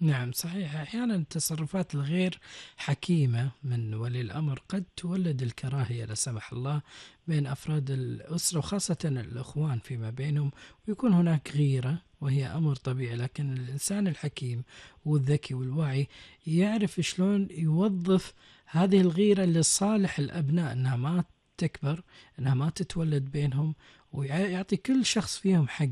نعم صحيح، أحيانا التصرفات الغير حكيمة من ولي الأمر قد تولد الكراهية لا سمح الله بين أفراد الأسرة، وخاصة الأخوان فيما بينهم، ويكون هناك غيرة وهي أمر طبيعي. لكن الإنسان الحكيم والذكي والواعي يعرف شلون يوظف هذه الغيرة لصالح الأبناء، أنها ما تكبر، أنها ما تتولد بينهم، ويعطي كل شخص فيهم حق